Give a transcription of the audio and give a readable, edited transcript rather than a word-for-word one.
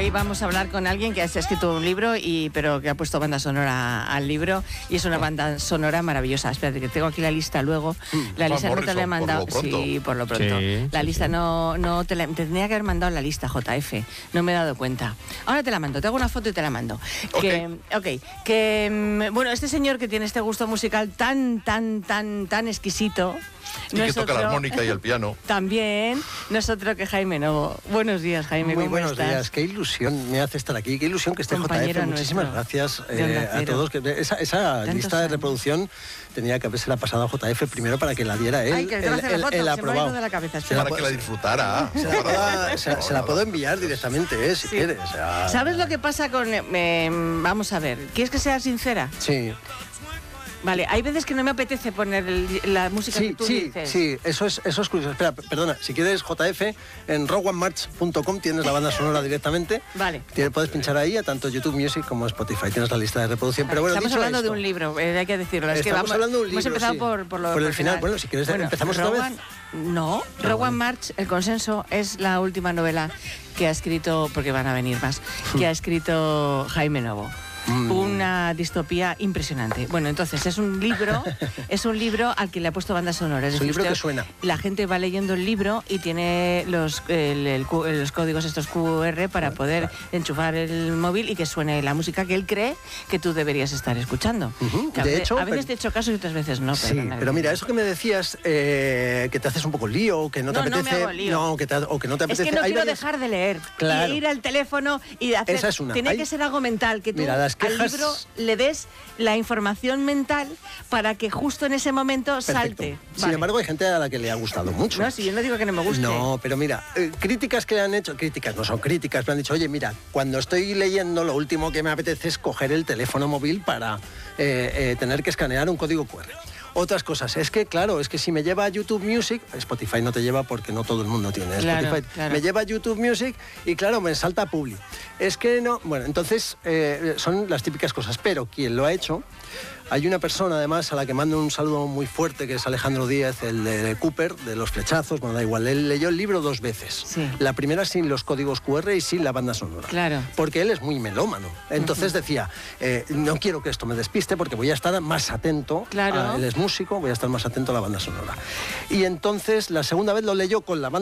Hoy vamos a hablar con alguien que ha escrito un libro, pero que ha puesto banda sonora al libro, y es una banda sonora maravillosa. Espérate, que tengo aquí la lista luego. La lista no te la he mandado. Sí, por lo pronto. Sí, la lista no te te tenía que haber mandado la lista, JF. No me he dado cuenta. Ahora te la mando, te hago una foto y te la mando. Bueno, este señor que tiene este gusto musical tan exquisito. Y que toca la armónica y el piano. También, no es otro que Jaime Novo. Buenos días, Jaime. Muy buenos estás? días. Qué ilusión me hace estar aquí. Qué ilusión que esté Compañero JF. Muchísimas gracias a todos. Esa lista de reproducción tenía que haberse la pasado a JF primero para que la diera él. Ay, que te va a hacer la foto, el se aprobado. me ha ido de la cabeza. Para que la disfrutara. Se la puedo enviar directamente, si quieres. ¿Sabes lo que pasa con...? Vamos a ver. ¿Quieres que sea sincera? Sí. Vale, hay veces que no me apetece poner la música que tú dices. Sí, eso es curioso. Espera, perdona, si quieres JF, en rogueonemarch.com tienes la banda sonora directamente. Vale. Puedes pinchar ahí a tanto YouTube Music como Spotify. Tienes la lista de reproducción. Vale, Pero bueno, estamos hablando de un libro, hay que decirlo. Estamos hablando de un libro, hemos empezado por el final. Bueno, si quieres empezamos otra vez. No, Rogue One March, El Consenso, es la última novela que ha escrito, porque van a venir más, que ha escrito Jaime Novo. Una distopía impresionante. Bueno, entonces es un libro al que le ha puesto banda sonora. Es un libro que suena. La gente va leyendo el libro y tiene los códigos estos QR para poder enchufar el móvil y que suene la música que él cree que tú deberías estar escuchando. De hecho, a veces te he hecho caso y otras veces no. Pero mira, eso que me decías, que te haces un poco lío, que no te apetece. No me hago lío. O que no te apetece. Es que no quiero dejar de leer. Claro. Y ir al teléfono y hacer. Esa es una. Tiene que ser algo mental, que tú al libro le des la información mental para que justo en ese momento salte. Sin embargo, hay gente a la que le ha gustado mucho. No, si yo no digo que no me guste. No, pero mira, críticas que le han hecho, críticas no son críticas, me han dicho, oye, mira, cuando estoy leyendo lo último que me apetece es coger el teléfono móvil para tener que escanear un código QR. Otras cosas, es que claro, es que si me lleva a YouTube Music, Spotify no te lleva porque no todo el mundo tiene Spotify, me lleva a YouTube Music y claro, me salta Publi. Es que no, bueno, entonces son las típicas cosas, pero quien lo ha hecho, hay una persona además a la que mando un saludo muy fuerte, que es Alejandro Díaz, el de Cooper, de Los Flechazos, bueno, da igual, él leyó el libro 2 veces. Sí. La primera sin los códigos QR y sin la banda sonora. Claro. Porque él es muy melómano. Entonces decía, no quiero que esto me despiste porque voy a estar más atento. Claro. Él es músico, voy a estar más atento a la banda sonora. Y entonces la segunda vez lo leyó con la banda